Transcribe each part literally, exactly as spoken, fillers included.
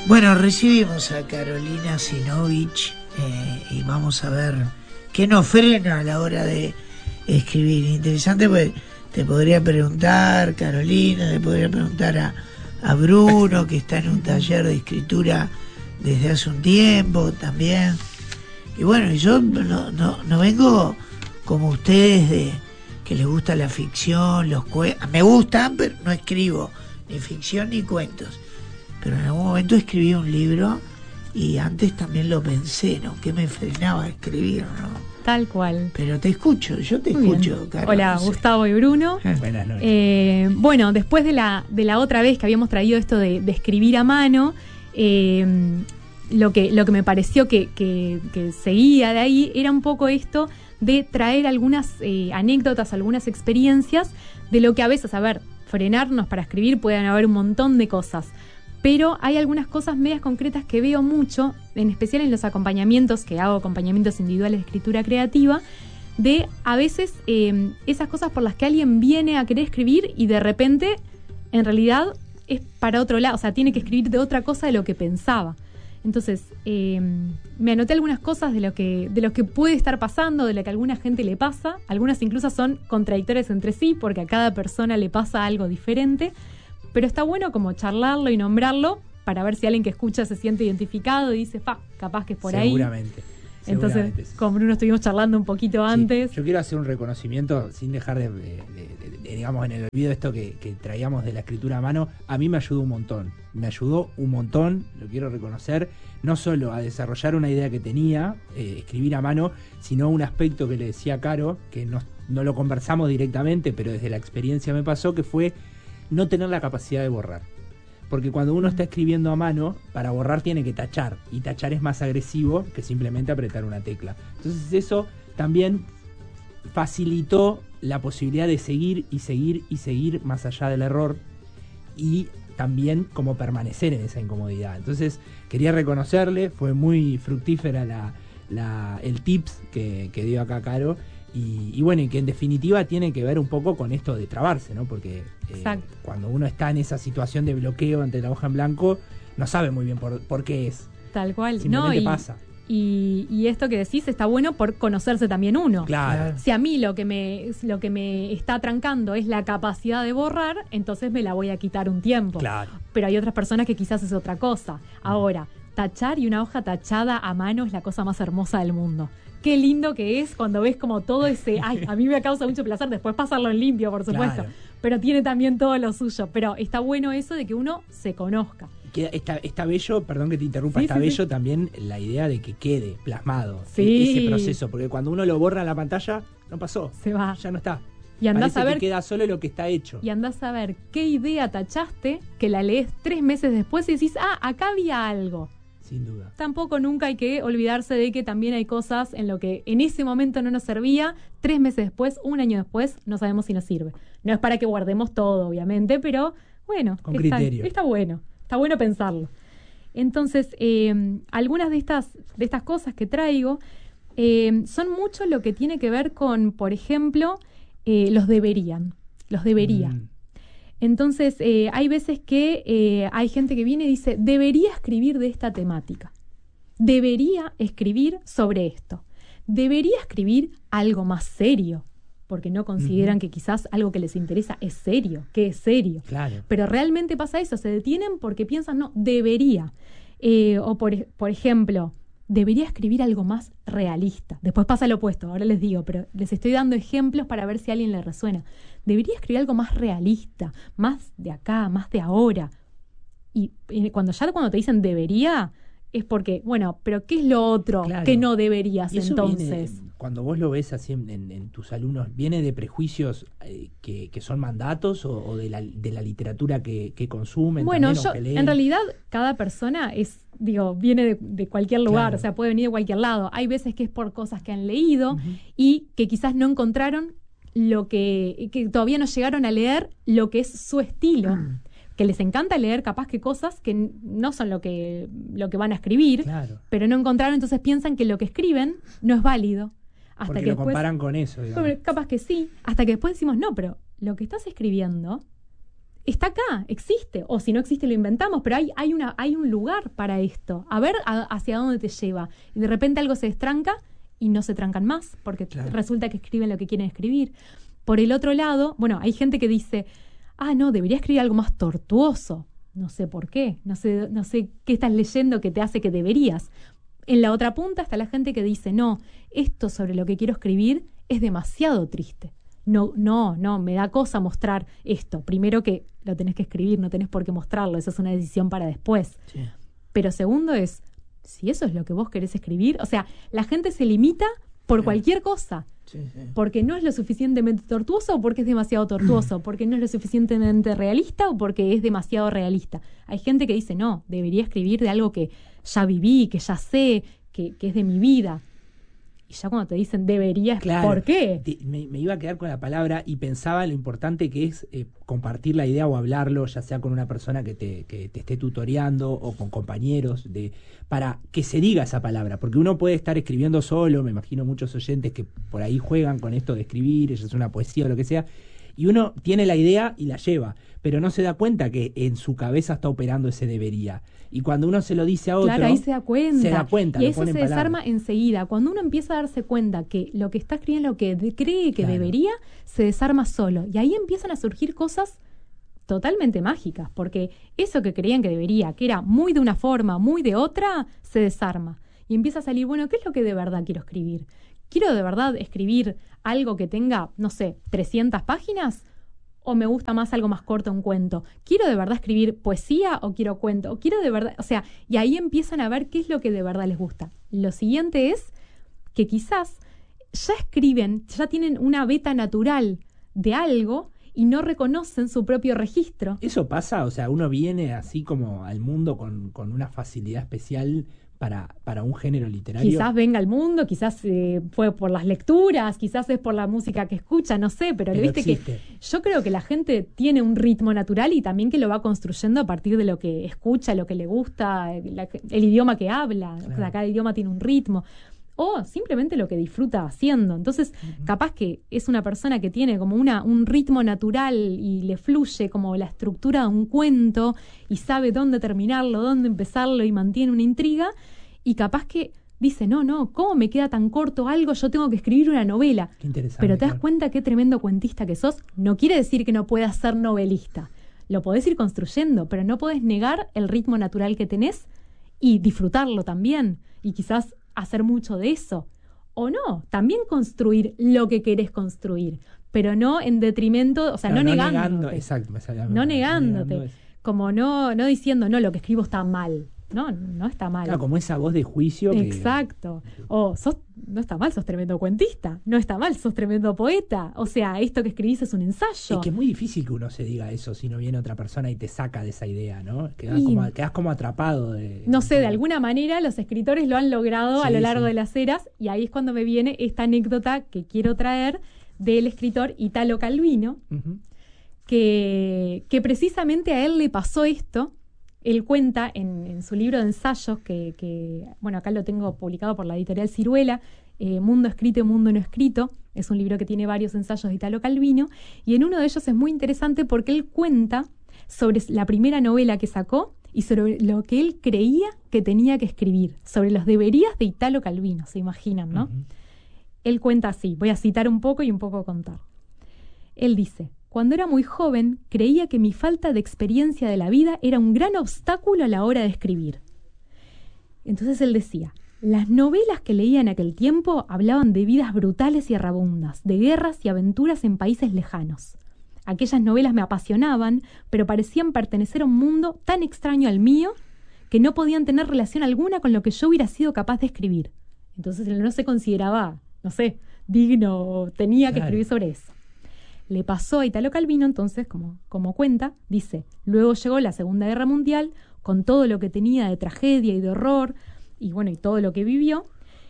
Bueno, recibimos a Carolina Zinovich eh, y vamos a ver qué nos frena a la hora de escribir. Interesante, pues te podría preguntar, Carolina, le podría preguntar a, a Bruno, que está en un taller de escritura desde hace un tiempo también. Y bueno, yo no, no, no vengo como ustedes de que les gusta la ficción, los cuentos. Me gustan, pero no escribo ni ficción ni cuentos. Pero en algún momento escribí un libro y antes también lo pensé, ¿no? ¿Qué me frenaba a escribir, no? Tal cual. Pero te escucho, yo te Muy escucho, bien. Carlos. Hola, No sé. Gustavo y Bruno. Buenas noches. Eh, bueno, después de la, de la otra vez que habíamos traído esto de, de escribir a mano, eh, lo, que, lo que me pareció que, que, que seguía de ahí era un poco esto de traer algunas eh, anécdotas, algunas experiencias de lo que a veces, a ver, frenarnos para escribir pueden haber un montón de cosas. Pero hay algunas cosas medias concretas que veo mucho, en especial en los acompañamientos, que hago acompañamientos individuales de escritura creativa, de a veces eh, esas cosas por las que alguien viene a querer escribir y de repente, en realidad, es para otro lado, o sea, tiene que escribir de otra cosa de lo que pensaba. Entonces, eh, me anoté algunas cosas de lo que de lo que puede estar pasando, de lo que a alguna gente le pasa. Algunas incluso son contradictorias entre sí, porque a cada persona le pasa algo diferente. Pero está bueno como charlarlo y nombrarlo para ver si alguien que escucha se siente identificado y dice, fa, capaz que es por ahí. Seguramente. Entonces, seguramente. con Bruno estuvimos charlando un poquito antes. Sí, yo quiero hacer un reconocimiento sin dejar de, de, de, de, de digamos, en el olvido esto que, que traíamos de la escritura a mano. A mí me ayudó un montón. Me ayudó un montón, lo quiero reconocer, no solo a desarrollar una idea que tenía, eh, escribir a mano, sino un aspecto que le decía a Caro, que no, no lo conversamos directamente, pero desde la experiencia me pasó, que fue no tener la capacidad de borrar. Porque cuando uno está escribiendo a mano, para borrar tiene que tachar. Y tachar es más agresivo que simplemente apretar una tecla. Entonces eso también facilitó la posibilidad de seguir y seguir y seguir más allá del error. Y también como permanecer en esa incomodidad. Entonces quería reconocerle, fue muy fructífera la, la, el tips que, que dio acá Caro. Y, y bueno, y que en definitiva tiene que ver un poco con esto de trabarse, ¿no? Porque eh, cuando uno está en esa situación de bloqueo ante la hoja en blanco, no sabe muy bien por, por qué es. Tal cual. Simplemente no, y, pasa. Y, y esto que decís está bueno por conocerse también uno. Claro. Si a mí lo que me lo que me está trancando es la capacidad de borrar, entonces me la voy a quitar un tiempo. Claro. Pero hay otras personas que quizás es otra cosa. Ahora, tachar y una hoja tachada a mano es la cosa más hermosa del mundo. Qué lindo que es cuando ves como todo ese... Ay, a mí me causa mucho placer después pasarlo en limpio, por supuesto. Claro. Pero tiene también todo lo suyo. Pero está bueno eso de que uno se conozca. Queda, está, está bello, perdón que te interrumpa, Sí, está sí, bello sí. también la idea de que quede plasmado Sí. ese proceso. Porque cuando uno lo borra en la pantalla, no pasó. Se va. Ya no está. Y andás Parece a ver... que queda solo lo que está hecho. Y andás a ver qué idea tachaste, que la lees tres meses después y decís, ah, acá había algo. Sin duda. Tampoco nunca hay que olvidarse de que también hay cosas en lo que en ese momento no nos servía, tres meses después, un año después, no sabemos si nos sirve. No es para que guardemos todo, obviamente, pero bueno, Con está, criterio. está bueno, está bueno pensarlo. Entonces, eh, algunas de estas, de estas cosas que traigo eh, son mucho lo que tiene que ver con, por ejemplo, eh, los deberían, los debería. Mm. Entonces, eh, hay veces que eh, hay gente que viene y dice, debería escribir de esta temática, debería escribir sobre esto, debería escribir algo más serio, porque no consideran uh-huh. que quizás algo que les interesa es serio, que es serio. Claro. Pero realmente pasa eso, se detienen porque piensan, no, debería. Eh, o por, por ejemplo, debería escribir algo más realista. Después pasa lo opuesto, ahora les digo, pero les estoy dando ejemplos para ver si a alguien le resuena. Debería escribir algo más realista, más de acá, más de ahora. Y cuando ya cuando te dicen debería, es porque, bueno, pero ¿qué es lo otro Claro. que no deberías Y eso entonces? Viene, cuando vos lo ves así en, en, en tus alumnos, ¿viene de prejuicios eh, que, que son mandatos o, o de, la, de la literatura que, que consumen? Bueno, también, yo, o que leen? en realidad, cada persona es, digo, viene de, de cualquier lugar, Claro. o sea, puede venir de cualquier lado. Hay veces que es por cosas que han leído Uh-huh. y que quizás no encontraron lo que, que todavía no llegaron a leer lo que es su estilo. Uh-huh. Que les encanta leer capaz que cosas que no son lo que, lo que van a escribir, Claro. pero no encontraron, entonces piensan que lo que escriben no es válido. Hasta Porque que lo después, comparan con eso, digamos. capaz que sí, hasta que después decimos, no, pero lo que estás escribiendo está acá, existe, o si no existe lo inventamos, pero hay, hay, una, hay un lugar para esto, a ver a, hacia dónde te lleva. Y de repente algo se destranca y no se trancan más, porque claro. resulta que escriben lo que quieren escribir. Por el otro lado, bueno, hay gente que dice, ah, no, debería escribir algo más tortuoso. No sé por qué, no sé, no sé qué estás leyendo que te hace que deberías. En la otra punta está la gente que dice, no, esto sobre lo que quiero escribir es demasiado triste. No, no, no, me da cosa mostrar esto. Primero que lo tenés que escribir, no tenés por qué mostrarlo, esa es una decisión para después. Sí. Pero segundo es, si eso es lo que vos querés escribir, o sea, la gente se limita por sí. cualquier cosa. Sí, sí. Porque no es lo suficientemente tortuoso o porque es demasiado tortuoso, porque no es lo suficientemente realista o porque es demasiado realista. Hay gente que dice, no, debería escribir de algo que ya viví, que ya sé, que, que es de mi vida. Y ya cuando te dicen deberías, claro, ¿por qué? Te, me, me iba a quedar con la palabra y pensaba en lo importante que es eh, compartir la idea o hablarlo, ya sea con una persona que te, que te esté tutoreando o con compañeros, de para que se diga esa palabra. Porque uno puede estar escribiendo solo, me imagino muchos oyentes que por ahí juegan con esto de escribir, es una poesía o lo que sea, y uno tiene la idea y la lleva, pero no se da cuenta que en su cabeza está operando ese debería. Y cuando uno se lo dice a otro, claro, ahí se da cuenta. Se da cuenta y eso se desarma enseguida. Cuando uno empieza a darse cuenta que lo que está escribiendo, lo que de- cree que claro. debería, se desarma solo. Y ahí empiezan a surgir cosas totalmente mágicas, porque eso que creían que debería, que era muy de una forma, muy de otra, se desarma. Y empieza a salir, bueno, ¿qué es lo que de verdad quiero escribir? ¿Quiero de verdad escribir algo que tenga, no sé, trescientas páginas? ¿O me gusta más algo más corto, un cuento? ¿Quiero de verdad escribir poesía o quiero cuento? ¿O quiero de verdad...? O sea, y ahí empiezan a ver qué es lo que de verdad les gusta. Lo siguiente es que quizás ya escriben, ya tienen una beta natural de algo y no reconocen su propio registro. ¿Eso pasa? O sea, uno viene así como al mundo con, con una facilidad especial para, para un género literario. Quizás venga al mundo, quizás eh, fue por las lecturas, quizás es por la música que escucha, no sé, pero, pero viste existe. Que yo creo que la gente tiene un ritmo natural y también que lo va construyendo a partir de lo que escucha, lo que le gusta, la, el idioma que habla. Claro. O sea, cada idioma tiene un ritmo. O simplemente lo que disfruta haciendo. Entonces, uh-huh. capaz que es una persona que tiene como una, un ritmo natural y le fluye como la estructura de un cuento y sabe dónde terminarlo, dónde empezarlo y mantiene una intriga. Y capaz que dice, no, no, ¿cómo me queda tan corto algo? Yo tengo que escribir una novela. Qué interesante. Pero te das claro. cuenta qué tremendo cuentista que sos. No quiere decir que no puedas ser novelista. Lo podés ir construyendo, pero no podés negar el ritmo natural que tenés y disfrutarlo también. Y quizás hacer mucho de eso. O no, también construir lo que querés construir, pero no en detrimento, o sea, claro, no, no negándote. Negando, exacto, me sale, no me, negándote. Negando como no, no diciendo, no, lo que escribo está mal. No, no está mal. Claro, como esa voz de juicio. Que... Exacto. O sos, no está mal, sos tremendo cuentista. No está mal, sos tremendo poeta. O sea, esto que escribís es un ensayo. Es que es muy difícil que uno se diga eso si no viene otra persona y te saca de esa idea, ¿no? Quedás, y... como, quedás como atrapado. De, no sé, de alguna manera los escritores lo han logrado sí, a lo largo sí. de las eras. Y ahí es cuando me viene esta anécdota que quiero traer del escritor Italo Calvino, uh-huh. que, que precisamente a él le pasó esto. Él cuenta en, en su libro de ensayos, que, que, bueno, acá lo tengo publicado por la editorial Ciruela, eh, Mundo Escrito y Mundo No Escrito. Es un libro que tiene varios ensayos de Italo Calvino, y en uno de ellos es muy interesante porque él cuenta sobre la primera novela que sacó y sobre lo que él creía que tenía que escribir, sobre los deberías de Italo Calvino, se imaginan, ¿no? Uh-huh. Él cuenta así, voy a citar un poco y un poco contar. Él dice: cuando era muy joven, creía que mi falta de experiencia de la vida era un gran obstáculo a la hora de escribir. Entonces él decía, las novelas que leía en aquel tiempo hablaban de vidas brutales y errabundas, de guerras y aventuras en países lejanos. Aquellas novelas me apasionaban, pero parecían pertenecer a un mundo tan extraño al mío que no podían tener relación alguna con lo que yo hubiera sido capaz de escribir. Entonces él no se consideraba, no sé, digno o tenía que claro. escribir sobre eso. Le pasó a Italo Calvino, entonces, como, como cuenta, dice, luego llegó la Segunda Guerra Mundial, con todo lo que tenía de tragedia y de horror, y bueno, y todo lo que vivió,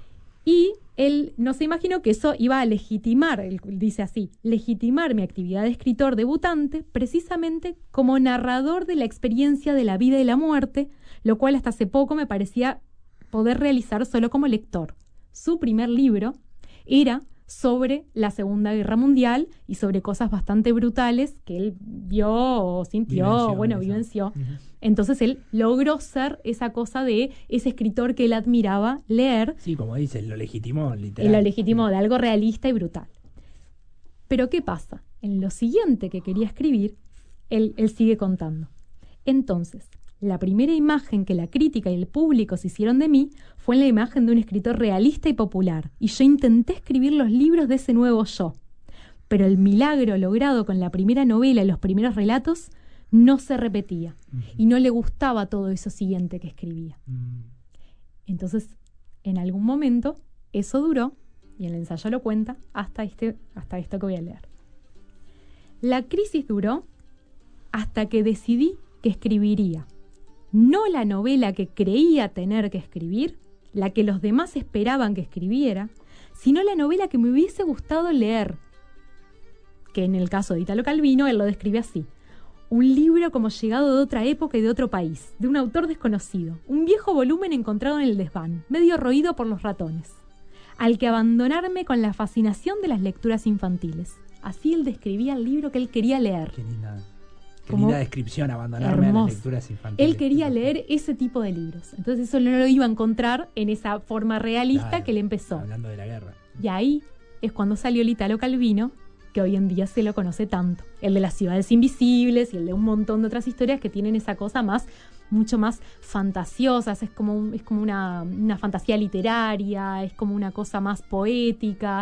y él no se imaginó que eso iba a legitimar, él dice así, legitimar mi actividad de escritor debutante, precisamente como narrador de la experiencia de la vida y la muerte, lo cual hasta hace poco me parecía poder realizar solo como lector. Su primer libro era sobre la Segunda Guerra Mundial y sobre cosas bastante brutales que él vio o sintió, Vivenció, bueno, esa. vivenció. Ujú. Entonces él logró ser esa cosa de ese escritor que él admiraba leer, Sí, como dices, lo legitimó literal. en lo legítimo de algo realista y brutal. Pero ¿qué pasa? En lo siguiente que quería escribir, él, él sigue contando. Entonces, la primera imagen que la crítica y el público se hicieron de mí fue la imagen de un escritor realista y popular, y yo intenté escribir los libros de ese nuevo yo. Pero el milagro logrado con la primera novela y los primeros relatos no se repetía, Ujú. y no le gustaba todo eso siguiente que escribía. Mm. Entonces, en algún momento, eso duró, y el ensayo lo cuenta, hasta, este, hasta esto que voy a leer. La crisis duró hasta que decidí que escribiría, no la novela que creía tener que escribir, la que los demás esperaban que escribiera, sino la novela que me hubiese gustado leer, que en el caso de Italo Calvino él lo describe así: un libro como llegado de otra época y de otro país, de un autor desconocido, un viejo volumen encontrado en el desván, medio roído por los ratones, al que abandonarme con la fascinación de las lecturas infantiles. Así él describía el libro que él quería leer. Qué linda, qué Como linda descripción, abandonarme a hermoso. las lecturas infantiles. Él quería leer ese tipo de libros. Entonces eso no lo iba a encontrar en esa forma realista Claro, que él empezó. Hablando de la guerra. Y ahí es cuando salió el Italo Calvino, que hoy en día se lo conoce tanto. El de las ciudades invisibles y el de un montón de otras historias que tienen esa cosa más, mucho más fantasiosa. Es como, un- es como una, una fantasía literaria, es como una cosa más poética.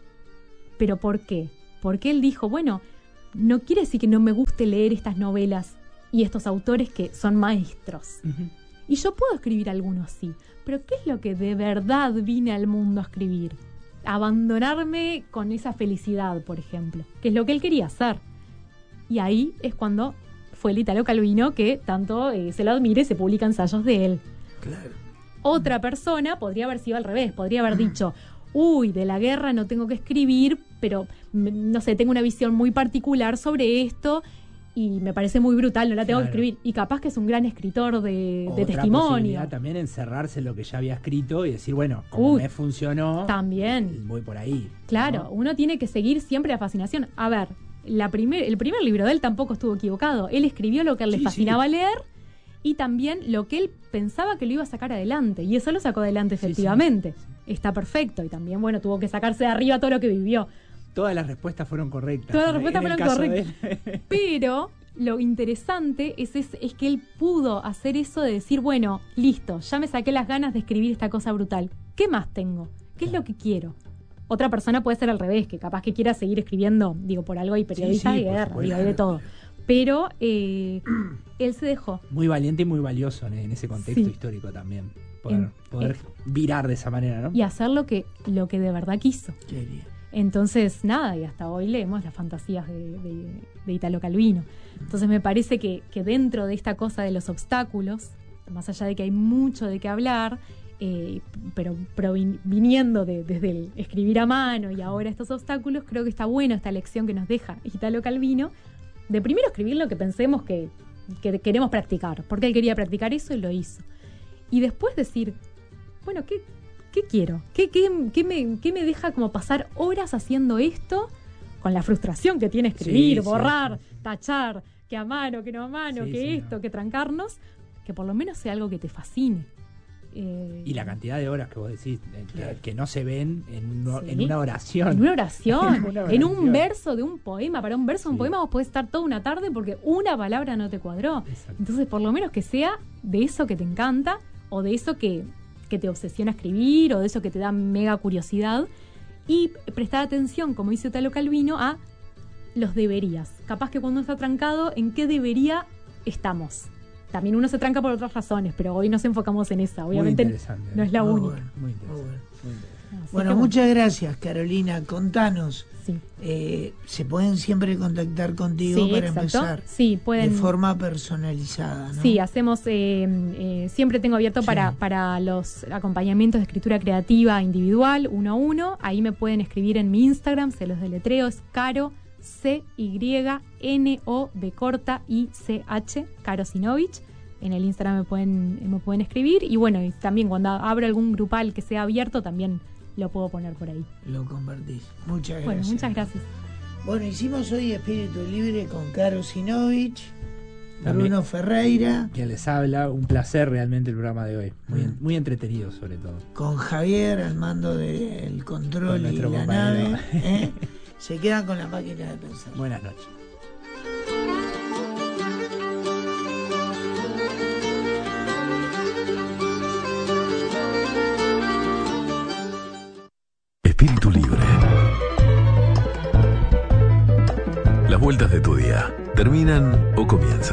¿Pero por qué? Porque él dijo, bueno, no quiere decir que no me guste leer estas novelas y estos autores que son maestros. Ujú. Y yo puedo escribir algunos, sí. Pero ¿qué es lo que de verdad vine al mundo a escribir? Abandonarme con esa felicidad, por ejemplo, que es lo que él quería hacer. Y ahí es cuando fue el Italo Calvino que tanto eh, se lo admira y se publican ensayos de él. Claro. Otra persona podría haber sido al revés, podría haber dicho, uy, de la guerra no tengo que escribir, pero m- no sé, tengo una visión muy particular sobre esto y me parece muy brutal, no la tengo Claro. que escribir. Y capaz que es un gran escritor de, de Otra testimonio. posibilidad también encerrarse en lo que ya había escrito y decir, bueno, como Uy, me funcionó, También, voy por ahí. claro, ¿no? uno tiene que seguir siempre la fascinación. A ver, la primer, el primer libro de él tampoco estuvo equivocado. Él escribió lo que a él le Sí, fascinaba sí. leer y también lo que él pensaba que lo iba a sacar adelante. Y eso lo sacó adelante Sí, sí. efectivamente. Está perfecto. Y también, bueno, tuvo que sacarse de arriba todo lo que vivió. Todas las respuestas fueron correctas. Todas las En respuestas el fueron caso de correctas. él. Pero lo interesante es, es, es que él pudo hacer eso de decir, bueno, listo, ya me saqué las ganas de escribir esta cosa brutal. ¿Qué más tengo? ¿Qué es lo que quiero? Otra persona puede ser al revés, que capaz que quiera seguir escribiendo, digo, por algo hay periodistas sí, de por guerra, supuesto. digo, hay de todo. Pero eh, él se dejó. Muy valiente y muy valioso en, en ese contexto Sí. histórico también. Poder, En- poder virar de esa manera, ¿no? Y hacer lo que, lo que de verdad quiso. Quería. Entonces, nada, y hasta hoy leemos las fantasías de, de- de Italo Calvino. Entonces me parece que, que dentro de esta cosa de los obstáculos, más allá de que hay mucho de qué hablar, eh, pero provin- viniendo de- desde el escribir a mano y ahora estos obstáculos, creo que está bueno esta lección que nos deja Italo Calvino, de primero escribir lo que pensemos que, que queremos practicar, porque él quería practicar eso y lo hizo. Y después decir, bueno, ¿qué, qué quiero? ¿Qué, qué, qué me, ¿Qué me deja como pasar horas haciendo esto con la frustración que tiene escribir, Sí, sí, borrar, sí. tachar, que a mano, que no a mano, Sí, que sí, esto, no. que trancarnos? Que por lo menos sea algo que te fascine. Eh, Y la cantidad de horas que vos decís, eh, que, Claro. que no se ven en, uno- Sí. en una oración. En una oración, En una en un oración. verso de un poema. Para un verso de un Sí. poema vos podés estar toda una tarde porque una palabra no te cuadró. Exacto. Entonces, por lo menos que sea de eso que te encanta o de eso que, que te obsesiona escribir o de eso que te da mega curiosidad. Y prestar atención, como dice Italo Calvino, a los deberías. Capaz que cuando uno está trancado, ¿en qué debería estamos? También uno se tranca por otras razones, pero hoy nos enfocamos en esa. Obviamente Muy interesante. no es la Muy única. bueno, Muy muy interesante. bueno. Muy interesante. Así Bueno, que muchas gracias, Carolina. Contanos, Sí. eh, ¿se pueden siempre contactar contigo Sí, para exacto. empezar? Sí, pueden. De forma personalizada, ¿no? Sí, hacemos, eh, eh, siempre tengo abierto Sí. para, para los acompañamientos de escritura creativa individual, uno a uno. Ahí me pueden escribir en mi Instagram, se los deletreo, es Caro, C Y N O B corta I C H, Caro Sinovich. En el Instagram me pueden, me pueden escribir. Y bueno, y también cuando abro algún grupal que sea abierto, también lo puedo poner por ahí. Lo compartís. Muchas gracias. Bueno, muchas gracias. Bueno, hicimos hoy Espíritu Libre con Caro Sinovich, También, Bruno Ferreira, quien les habla. Un placer realmente el programa de hoy. Muy, Mm. muy entretenido sobre todo. con Javier al mando del control Con y nuestro la compañero. nave. ¿eh? Se quedan con la máquina de pensar. Buenas noches. Espíritu Libre. Las vueltas de tu día terminan o comienzan.